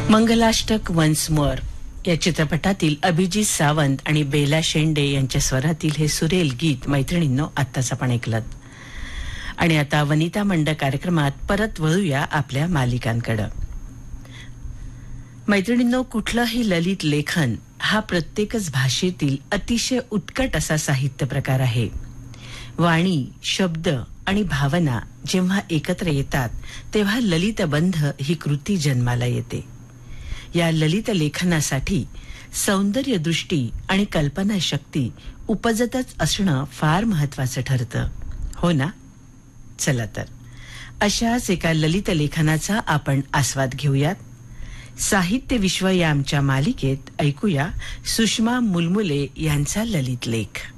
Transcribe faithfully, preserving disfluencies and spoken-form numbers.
Mangalashtak once more या चित्रपटातील अभिजीत सावंत आणि बेला शेंडे यांच्या स्वरातील हे सुरेल गीत मैत्रिणींनो आत्ताच आपण ऐकलं. आणि आता वनिता मंड कार्यक्रमात परत वळूया आपल्या मालिकांकडे. मैत्रिणींनो, कुठलंही ललित लेखन हा प्रत्येकच भाषेतील अतिशय उत्कट असा साहित्य प्रकार आहे. वाणी, शब्द आणि भावना जेव्हा एकत्र येतात तेव्हा ललितबंध ही कृती जन्माला येते. या ललित लेखनासाठी सौंदर्य दृष्टी आणि कल्पनाशक्ती उपजतच असणं फार महत्वाचं ठरतं, हो ना? चला तर अशाच एका ललित लेखनाचा आपण आस्वाद घेऊयात. साहित्य विश्व या आमच्या मालिकेत ऐकूया सुषमा मुलमुले यांचा ललित लेख.